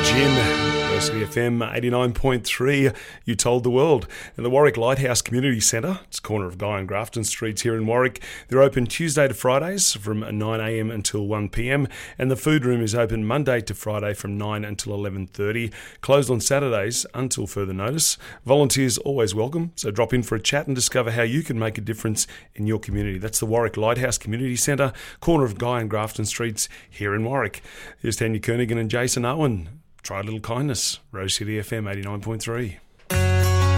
Gin. University FM 89.3, you told the world. In the Warwick Lighthouse Community Centre, it's corner of Guy and Grafton Streets here in Warwick. They're open Tuesday to Fridays from 9am until 1pm, and the food room is open Monday to Friday from 9 until 11:30, closed on Saturdays until further notice. Volunteers always welcome, so drop in for a chat and discover how you can make a difference in your community. That's the Warwick Lighthouse Community Centre, corner of Guy and Grafton Streets here in Warwick. Here's Tanya Kernigan and Jason Owen. Try a little kindness. Rose City FM 89.3.